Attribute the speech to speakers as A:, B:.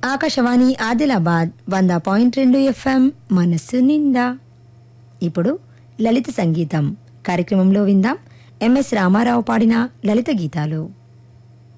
A: Akashvani Adilabad 100.2 FM మనస్సు నిండా. ఇప్పుడు లలిత సంగీతం కార్యక్రమంలో విందాం ఎంఎస్ రామారావు పాడిన లలిత గీతాలు.